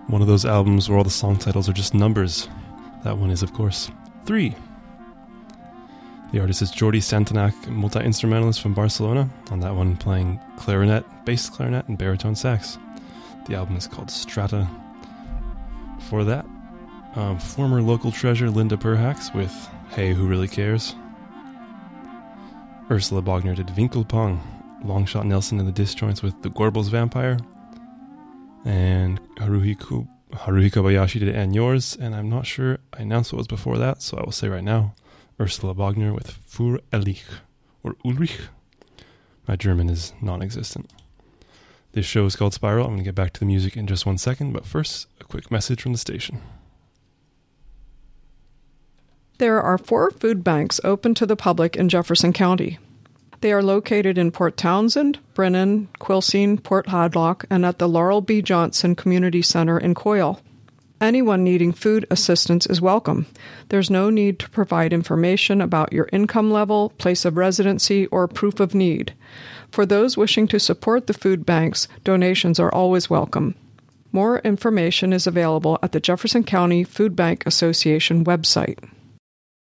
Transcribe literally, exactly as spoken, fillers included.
One of those albums where all the song titles are just numbers. That one is, of course, Three. The artist is Jordi Santanac, multi-instrumentalist from Barcelona, on that one playing clarinet, bass clarinet, and baritone sax. The album is called Strata. Before that, um, former local treasure Linda Perhacs with Hey, Who Really Cares? Ursula Bogner did Winkelpong, Longshot Nelson and the Disjoints with The Gorbals Vampire, and Haruhi, Ku- Haruhi Kobayashi did And Yours, and I'm not sure I announced what was before that, so I will say right now, Ursula Bogner with Für Ehrlich, or Ulrich. My German is non-existent. This show is called Spiral. I'm going to get back to the music in just one second, but first, a quick message from the station. There are four food banks open to the public in Jefferson County. They are located in Port Townsend, Brennan, Quilcene, Port Hadlock, and at the Laurel B. Johnson Community Center in Coyle. Anyone needing food assistance is welcome. There's no need to provide information about your income level, place of residency, or proof of need. For those wishing to support the food banks, donations are always welcome. More information is available at the Jefferson County Food Bank Association website.